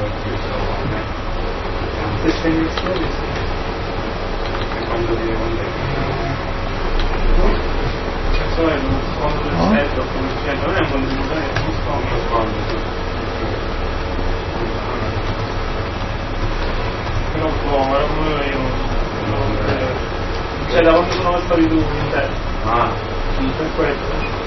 queste emissioni quando viene questo è uno sfondo del centro, non è un contributo, è uno sfondo. Però buono, era come io, cioè da quando sono sparito in te, per questo.